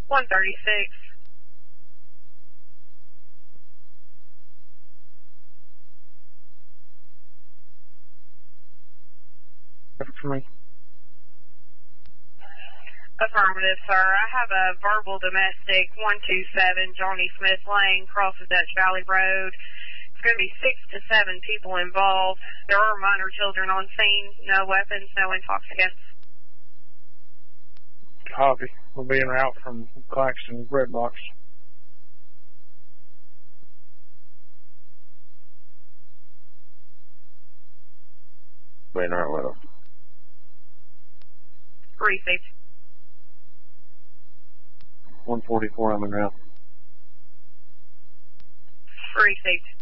136. For me. Affirmative, sir. I have a verbal domestic 127 Johnny Smith Lane, crosses Dutch Valley Road. It's going to be 6 to 7 people involved. There are minor children on scene. No weapons, no intoxicants. Copy. We'll be en route from Claxton Red Box. Being right with them. Received. 144 on the ground. Received.